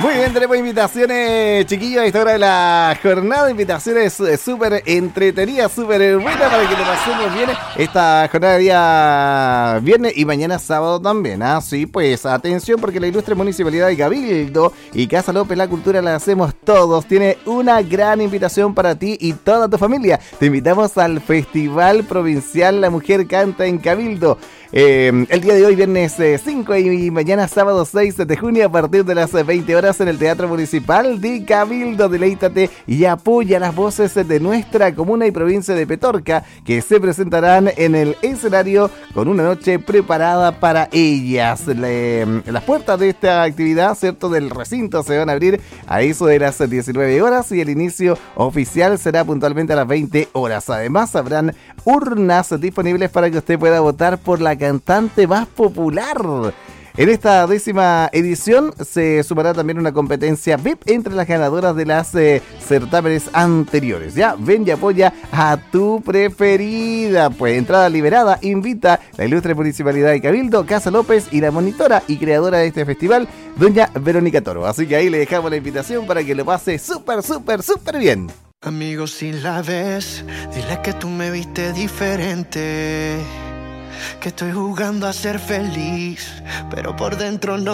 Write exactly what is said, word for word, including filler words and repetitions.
Muy bien, tenemos invitaciones, chiquillos, a esta hora de la jornada. Invitaciones súper entretenidas, súper buenas para que lo pasemos bien esta jornada de día viernes y mañana sábado también. ¿Ah? Sí, pues atención, porque la ilustre Municipalidad de Cabildo y Casa López La Cultura la hacemos todos. Tiene una gran invitación para ti y toda tu familia. Te invitamos al Festival Provincial La Mujer Canta en Cabildo. Eh, el día de hoy, viernes eh, cinco y mañana sábado seis de junio a partir de las veinte horas en el Teatro Municipal de Cabildo. Deleítate y apoya las voces de nuestra comuna y provincia de Petorca, que se presentarán en el escenario con una noche preparada para ellas. Le, las puertas de esta actividad, cierto, del recinto se van a abrir a eso de las diecinueve horas y el inicio oficial será puntualmente a las veinte horas. Además, habrán urnas disponibles para que usted pueda votar por la cantante más popular. En esta décima edición se sumará también una competencia V I P entre las ganadoras de las eh, certámenes anteriores. Ya, ven y apoya a tu preferida. Pues entrada liberada, invita la ilustre Municipalidad de Cabildo, Casa López y la monitora y creadora de este festival, doña Verónica Toro. Así que ahí le dejamos la invitación para que lo pase súper, súper, súper bien. Amigo, si la ves, dile que tú me viste diferente, que estoy jugando a ser feliz, pero por dentro no.